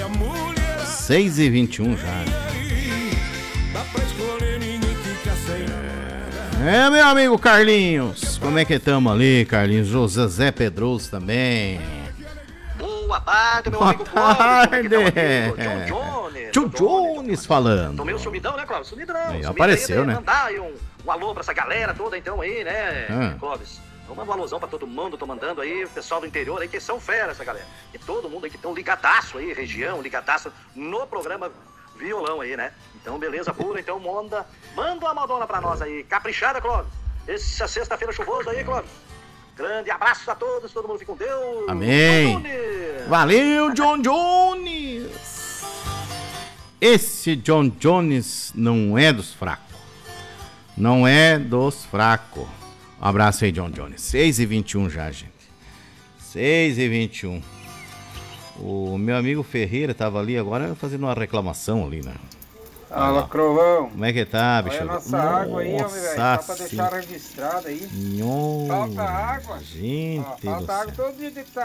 6h21 já. Meu amigo Carlinhos. Como é que estamos ali, Carlinhos? José Pedroso também. Boa tarde, meu Boa amigo Cláudio. tarde. John Jones falando. Tô meio sumidão, né, Cláudio? Sumidão. Aí, apareceu, aí, né? Mandar aí um alô pra essa galera toda, então, aí, né, Clóvis? Eu mando um alôzão pra todo mundo, tô mandando aí, o pessoal do interior aí, que são fera essa galera. E todo mundo aí que estão ligadaço aí, região, ligadaço no programa Violão aí, né? Então, beleza pura, então manda uma Madonna pra nós aí. Caprichada, Clóvis. Essa sexta-feira chuvosa aí, Clóvis. Grande abraço a todos, todo mundo fica com Deus. Amém. Valeu, John Jones. Esse John Jones não é dos fracos. Não é dos fracos. Um abraço aí, John Jones. 6h21 já, gente. 6h21. O meu amigo Ferreira tava ali agora fazendo uma reclamação ali, né? Fala, Crovão. Como é que tá, bicho? Olha a nossa água aí, velho. Só pra deixar registrado aí. Nossa, Falta água. gente. Ó, falta água todo dia de tarde.